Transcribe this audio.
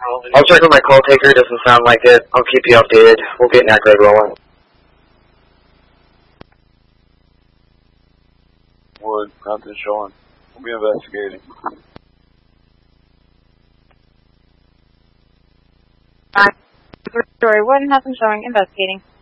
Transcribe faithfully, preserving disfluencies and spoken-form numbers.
I'll check with my call taker. Doesn't sound like it. I'll keep you updated. We'll get N A C grade rolling. Wood, nothing showing. We'll be investigating. Uh, story one, nothing showing, investigating.